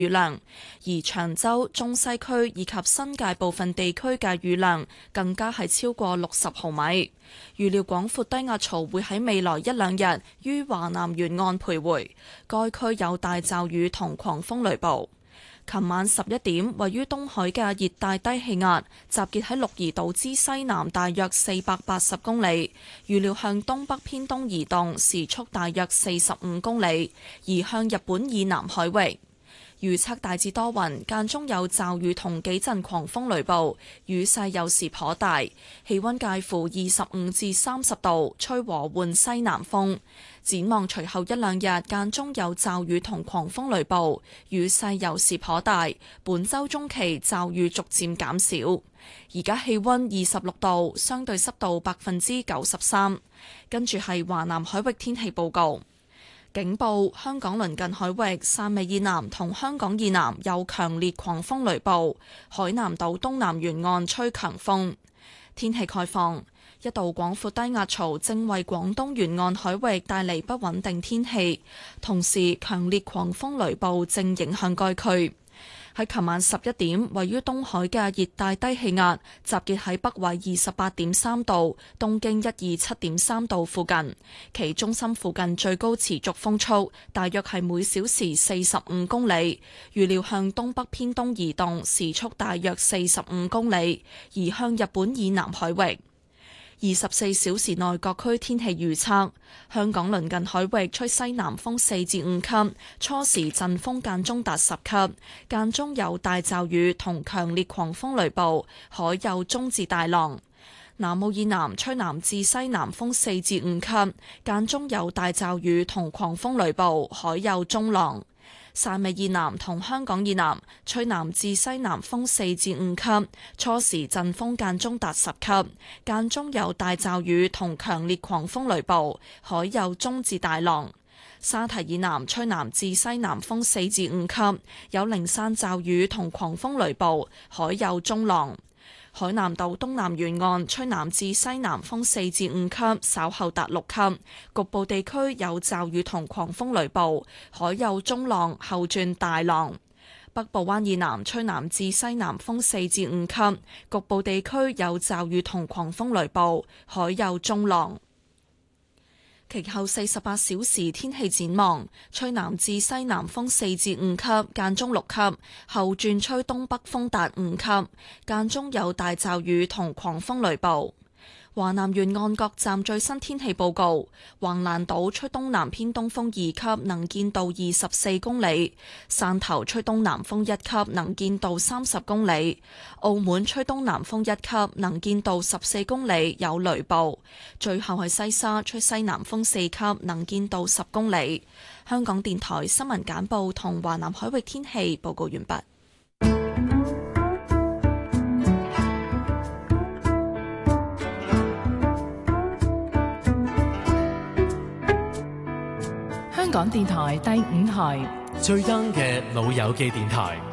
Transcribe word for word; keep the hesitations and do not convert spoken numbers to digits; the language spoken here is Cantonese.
雨量，而長洲、中西區以及新界部分地區嘅雨量更加係超過六十毫米。預料廣闊低壓槽會喺未來一兩日於華南沿岸徘徊，該區有大驟雨同狂風雷暴。琴晚十一點，位於東海嘅熱帶低氣壓集結喺鹿兒島之西南大約四百八十公里，預料向東北偏東移動，時速大約四十五公里，移向日本以南海域。預測大致多雲，間中有驟雨同幾陣狂風雷暴，雨勢有時頗大，氣溫介乎二十五至三十度，吹和緩西南風。展望隨後一兩日間中有驟雨同狂風雷暴，雨勢有時頗大。本週中期驟雨逐漸減少。而家氣溫二十六度，相對濕度百分之九十三。跟住係華南海域天氣報告。警報：香港鄰近海域汕尾以南同香港以南有強烈狂風雷暴，海南島東南沿岸吹強風。天氣概況：一道廣闊低壓槽正為廣東沿岸海域帶嚟不穩定天氣，同時強烈狂風雷暴正影響該區。喺琴晚十一點，位於東海嘅熱帶低氣壓集結喺北緯二十八點三度、東經一二七點三度附近，其中心附近最高持續風速大約係每小時四十五公里，預料向東北偏東移動，時速大約四十五公里，移向日本以南海域。二十四小時內各區天氣預測：香港鄰近海域吹西南風四至五級，初時陣風間中達十級，間中有大驟雨同強烈狂風雷暴，海有中至大浪。南澳以南吹南至西南風四至五級，間中有大驟雨同狂風雷暴，海有中浪。汕尾以南同香港以南吹南至西南風四至五級，初時陣風間中達十級，間中有大驟雨同強烈狂風雷暴，海有中至大浪。沙堤以南吹南至西南風四至五級，有零散驟雨同狂風雷暴，海有中浪。海南島東南沿岸吹南至西南風四至五級，稍後達六級，局部地區有驟雨同狂風雷暴，海有中浪，後轉大浪。北部灣以南吹南至西南風四至五級，局部地區有驟雨同狂風雷暴，海有中浪。其後四十八小時天氣展望：吹南至西南風四至五級，間中六級，後轉吹東北風達五級，間中有大驟雨同狂風雷暴。華南沿岸各站最新天氣報告：橫瀾島吹東南偏東風二級，能見度二十四公里；汕頭吹東南風一級，能見度三十公里；澳門吹東南風一級，能見度十四公里，有雷暴。最後係西沙吹西南風四級，能見度十公里。香港電台新聞簡報同華南海域天氣報告完畢。 香港電台第五台最 young 嘅老友記電台。